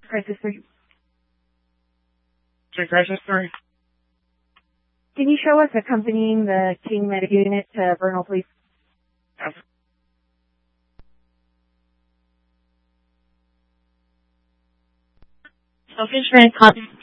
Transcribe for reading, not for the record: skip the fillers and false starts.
Crisis 3. Crisis 3. Can you show us accompanying the King medic unit to Vernal, please? Yes. Sophie Schmidt, copy.